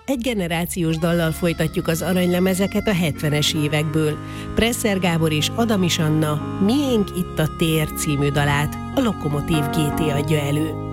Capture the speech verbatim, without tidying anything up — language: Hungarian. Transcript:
Egy generációs dallal folytatjuk az aranylemezeket a hetvenes évekből. Presser Gábor és Adamis Anna Miénk itt a tér című dalát a Lokomotív gé té adja elő.